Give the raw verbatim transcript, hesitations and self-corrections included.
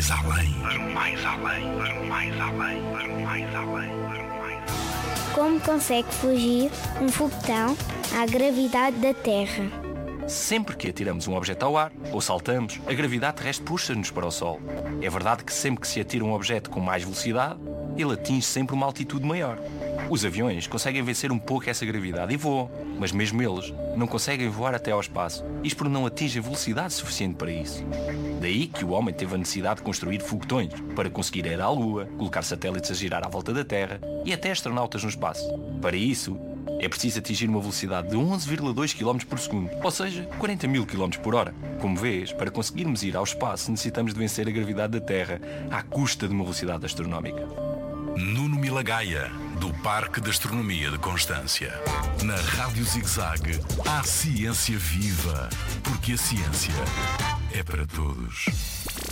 mais além, para o mais além, para o mais além, para o mais além, para o mais além. Como consegue fugir um foguetão à gravidade da Terra? Sempre que atiramos um objeto ao ar ou saltamos, a gravidade terrestre puxa-nos para o Sol. É verdade que sempre que se atira um objeto com mais velocidade, ele atinge sempre uma altitude maior. Os aviões conseguem vencer um pouco essa gravidade e voam, mas mesmo eles não conseguem voar até ao espaço, isto porque não atingem velocidade suficiente para isso. Daí que o homem teve a necessidade de construir foguetões para conseguir ir à Lua, colocar satélites a girar à volta da Terra e até astronautas no espaço. Para isso, é preciso atingir uma velocidade de onze vírgula dois quilómetros por segundo, ou seja, quarenta mil quilómetros por hora. Como vês, para conseguirmos ir ao espaço necessitamos de vencer a gravidade da Terra à custa de uma velocidade astronómica. Nuno Milagaya, do Parque de Astronomia de Constância. Na Rádio Zig-Zag, há ciência viva, porque a ciência é para todos.